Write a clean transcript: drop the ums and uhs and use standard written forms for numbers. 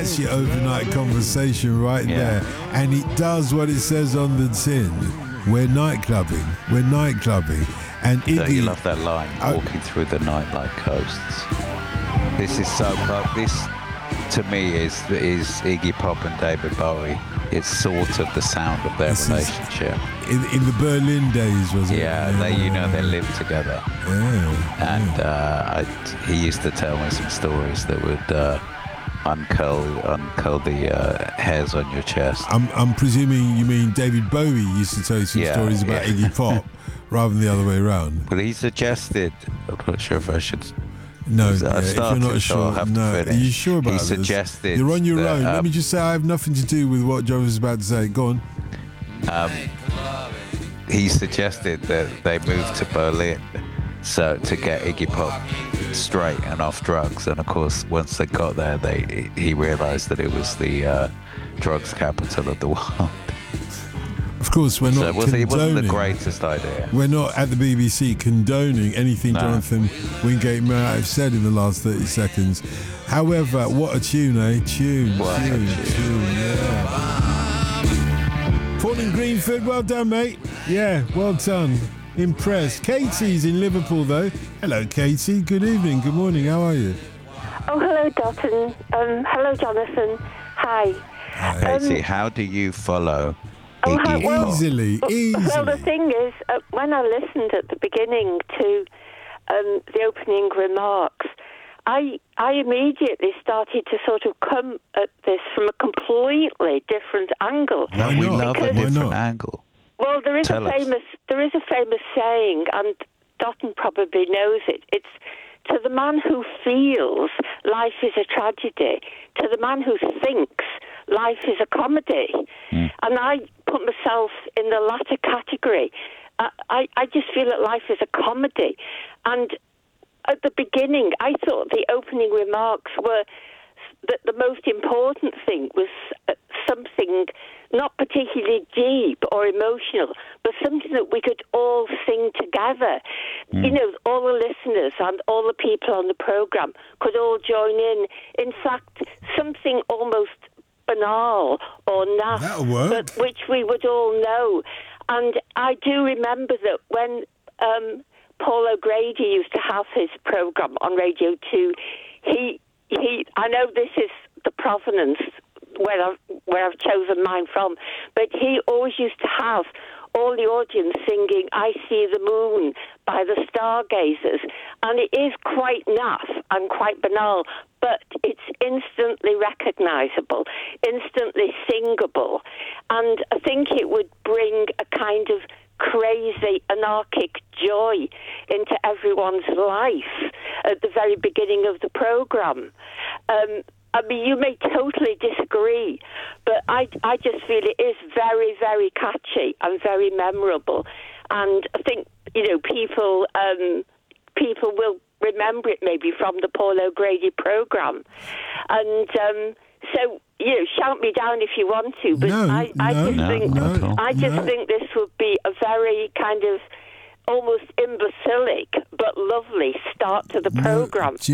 That's your overnight conversation right there. And it does what it says on the tin. We're nightclubbing. And Iggy... Don't you love that line? Walking through the night like ghosts. This is so... This, to me, is Iggy Pop and David Bowie. It's sort of the sound of their relationship. In the Berlin days, was it? Yeah, they lived together. Yeah. And he used to tell me some stories that would uncurl the hairs on your chest. I'm presuming you mean David Bowie used to tell you some stories about Iggy Pop, rather than the other way around. Well, he suggested. I'm not sure if I should. No, if you're not sure, are you sure about this? He suggested you're on your own. Let me just say I have nothing to do with what John was about to say. Go on. He suggested that they moved to Berlin so to get Iggy Pop straight and off drugs, and of course once they got there he realised that it was the drugs capital of the world. Of course, we're not condoning. It wasn't the greatest idea. We're not at the BBC condoning anything Jonathan Wingate might have said in the last 30 seconds. However, what a tune, eh? Tune, yeah. Paul in Greenford, well done, mate. Yeah, well done. Impressed. Katie's in Liverpool, though. Hello, Katie. Good evening. Good morning. How are you? Oh, hello, Dotton. Hello, Jonathan. Hi. Katie, how do you follow? Easily. Well, the thing is, when I listened at the beginning to the opening remarks, I immediately started to sort of come at this from a completely different angle. We love a different angle. Well, there is a famous saying, and Dotton probably knows it. It's to the man who feels life is a tragedy, to the man who thinks life is a comedy. And I put myself in the latter category. I just feel that life is a comedy. And at the beginning, I thought the opening remarks were that the most important thing was something not particularly deep or emotional, but something that we could all sing together. You know, all the listeners and all the people on the programme could all join in. In fact, something almost banal or naff, but which we would all know. And I do remember that when Paul O'Grady used to have his programme on Radio 2, I know this is the provenance where I've chosen mine from, but he always used to have all the audience singing I See the Moon by the Stargazers, and it is quite naff and quite banal, but it's instantly recognisable, instantly singable, and I think it would bring a kind of crazy, anarchic joy into everyone's life at the very beginning of the programme. I mean, you may totally disagree, but I just feel it is very, very catchy and very memorable. And I think, you know, people will remember it maybe from the Paul O'Grady programme. And so, you know, shout me down if you want to, but I just think this would be a very kind of almost imbecilic but lovely start to the programme.